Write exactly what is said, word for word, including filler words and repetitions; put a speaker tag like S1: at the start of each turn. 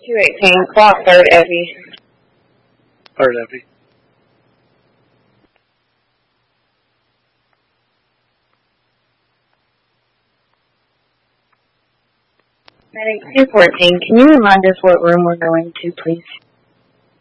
S1: two eighteen, clock third Evie.
S2: Third Evie.
S1: Medic two fourteen, can you remind us what room we're going to, please?